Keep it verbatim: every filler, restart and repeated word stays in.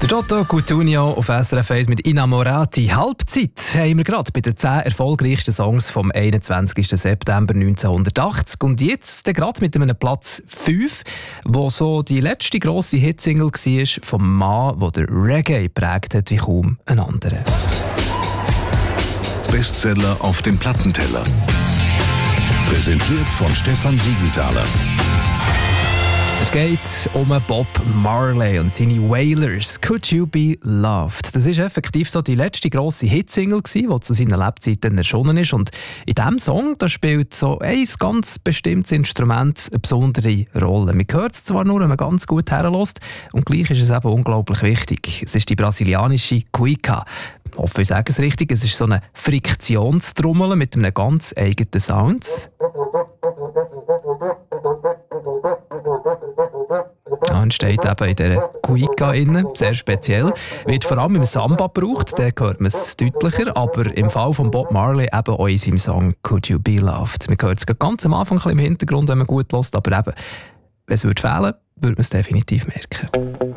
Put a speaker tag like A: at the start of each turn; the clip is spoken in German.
A: Der Toto Cutugno auf S R F eins mit Innamorati. Halbzeit haben wir gerade bei den zehn erfolgreichsten Songs vom einundzwanzigsten September neunzehnhundertachtzig. Und jetzt gerade mit einem Platz fünf, wo so die letzte grosse Hitsingle war vom Mann, der der Reggae prägt hat wie kaum ein anderer.
B: Bestseller auf dem Plattenteller. Präsentiert von Stefan Siegenthaler.
A: Es geht um Bob Marley und seine Wailers. «Could You Be Loved?» Das ist effektiv so die letzte grosse Hitsingle, die zu seiner Lebzeit erschienen ist. Und in diesem Song da spielt so ein ganz bestimmtes Instrument eine besondere Rolle. Man hört es zwar nur, wenn man ganz gut herlässt, und gleich ist es eben unglaublich wichtig. Es ist die brasilianische Cuica. Ich hoffe, ich sage es richtig. Es ist so eine Friktionstrommel mit einem ganz eigenen Sound. Ja, entsteht eben in dieser Cuica innen, sehr speziell. Wird vor allem im Samba gebraucht, da hört man es deutlicher, aber im Fall von Bob Marley eben auch in seinem Song «Could You Be Loved». Man hört es ganz am Anfang ein bisschen im Hintergrund, wenn man gut hört, aber eben, wenn es fehlen würde, würde man es definitiv merken.